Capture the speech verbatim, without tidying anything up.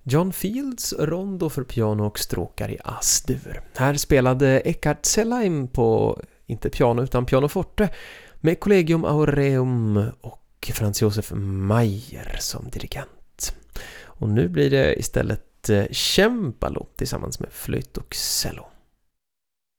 John Fields rondo för piano och stråkar i As-dur. Här spelade Eckhard Zellheim på, inte piano utan pianoforte, med Collegium Aureum och Franz Josef Mayer som dirigent. Och nu blir det istället cembalo tillsammans med flöjt och cello.